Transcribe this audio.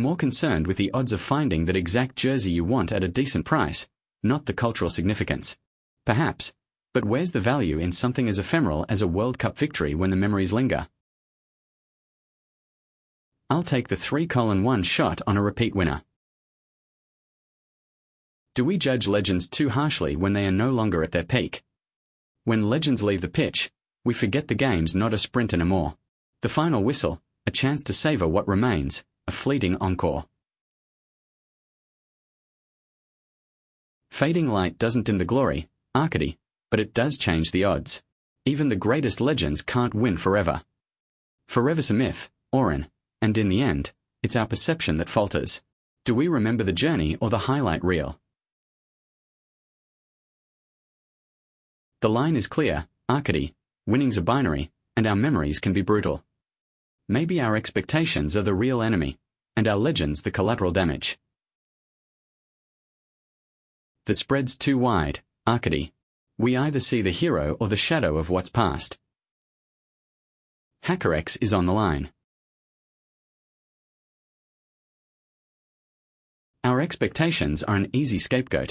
more concerned with the odds of finding that exact jersey you want at a decent price, not the cultural significance. Perhaps, but where's the value in something as ephemeral as a World Cup victory when the memories linger? I'll take the 3:1 shot on a repeat winner. Do we judge legends too harshly when they are no longer at their peak? When legends leave the pitch, we forget the game's not a sprint anymore. The final whistle, a chance to savor what remains, a fleeting encore. Fading light doesn't dim the glory, Arcady, but it does change the odds. Even the greatest legends can't win forever. Forever's a myth, Oren, and in the end, it's our perception that falters. Do we remember the journey or the highlight reel? The line is clear, Arcady, winning's a binary, and our memories can be brutal. Maybe our expectations are the real enemy, and our legends the collateral damage. The spread's too wide, Arcady. We either see the hero or the shadow of what's past. HackerX is on the line. Our expectations are an easy scapegoat.